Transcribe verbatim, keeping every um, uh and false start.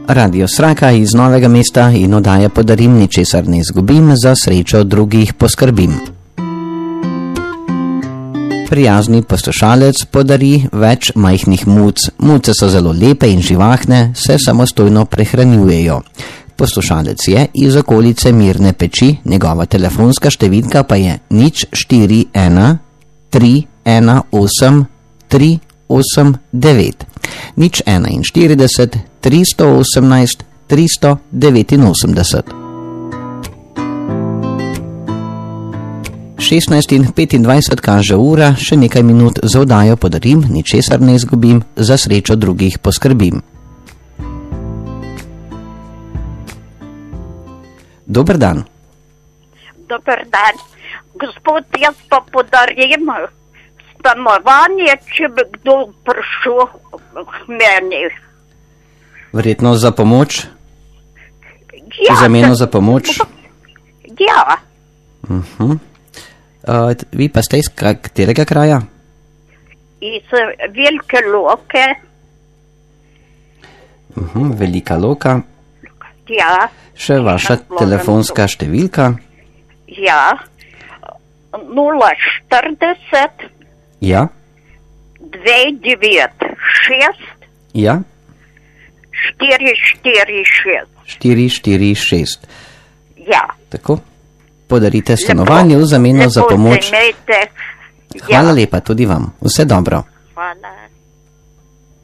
Radio Sraka iz Novega mesta in oddaja Podarim, ničesar ne izgubim, za srečo drugih poskrbim. Prijazni poslušalec podari več majhnih muc. Muce so zelo lepe in živahne, se samostojno prehranjujejo. Poslušalec je iz okolice Mirne Peči, njegova telefonska številka pa je nič štiri ena tri ena osem tri osem devet. Nič enainštirideset tristo osemnajst tristo devetinosemdeset. šestnajst in petindvajset kaže ura, še nekaj minut za oddajo Podarim, ničesar ne izgubim, za srečo drugih poskrbim. Dober dan. Dober dan. Gospod, jaz pa podarim stanovanje, če bi kdo prišel k meni. Verjetno za pomoč? Ja. V zameno za pomoč? Ja. Uh-huh. Uh, vi pa ste iz katerega kraja? Iz Velike Loke. Uh-huh, Velika Loka. Ja. Še vaša telefonska številka? Ja. nula štirideset. Ja. dve devet šest. Ja. štiri štiri šest. štiri štiri šest. Ja. Tako. Podarite stanovanje v zameno za pomoč. Lepo se imejte. Hvala Ja. lepa tudi vam. Vse dobro. Hvala.